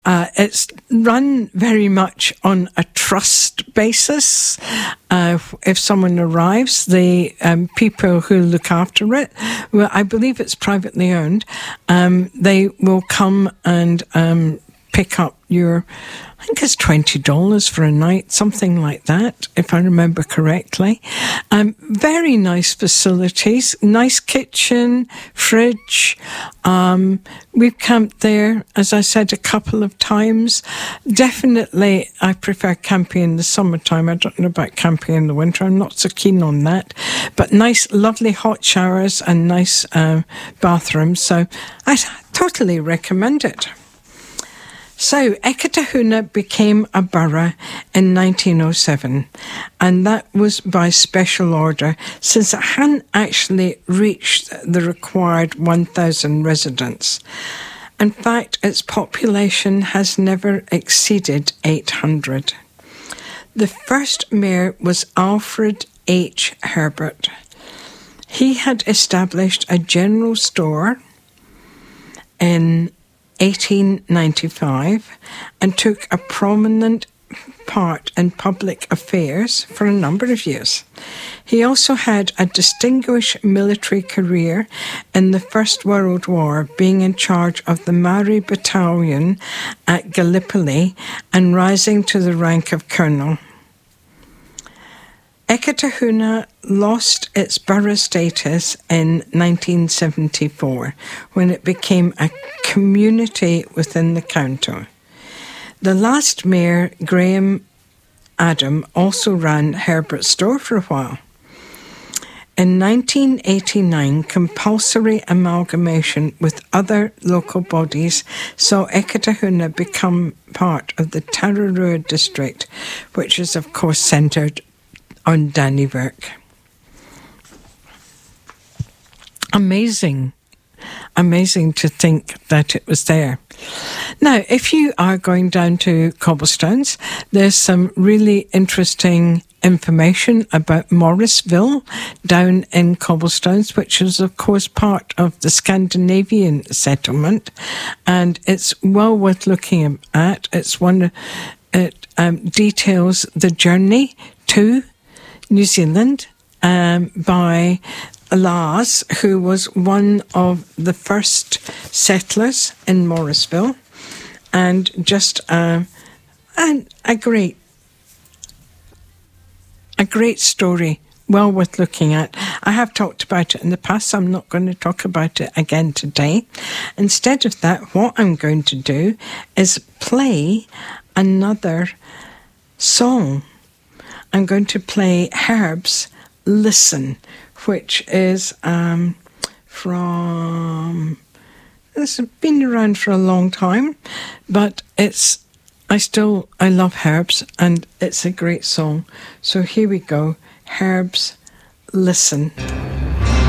It's run very much on a trust basis. If someone arrives, the people who look after it, well, I believe it's privately owned, they will come and pick up your, I think it's $20 for a night, something like that, if I remember correctly. Very nice facilities, nice kitchen, fridge. We've camped there, as I said, a couple of times. Definitely, I prefer camping in the summertime. I don't know about camping in the winter. I'm not so keen on that. But nice, lovely hot showers and nice bathrooms. So I totally recommend it. So, Eketahuna became a borough in 1907, and that was by special order, since it hadn't actually reached the required 1,000 residents. In fact, its population has never exceeded 800. The first mayor was Alfred H. Herbert. He had established a general store in 1895 and took a prominent part in public affairs for a number of years. He also had a distinguished military career in the First World War, being in charge of the Maori Battalion at Gallipoli and rising to the rank of colonel. Eketahuna lost its borough status in 1974 when it became a community within the county. The last mayor, Graham Adam, also ran Herbert's store for a while. In 1989, compulsory amalgamation with other local bodies saw Eketahuna become part of the Tararua district, which is of course centred on Dannevirke. Amazing to think that it was there. Now, if you are going down to Cobblestones, there's some really interesting information about Morrisville down in Cobblestones, which is of course part of the Scandinavian settlement, and it's well worth looking at. It details the journey to New Zealand by Lars, who was one of the first settlers in Morrisville, and just a great story, well worth looking at. I have talked about it in the past, so I'm not going to talk about it again today. Instead of that, what I'm going to do is play another song. I'm going to play Herb's Listen, which is from... This has been around for a long time, but I love Herb's, and it's a great song. So here we go, Herb's Listen.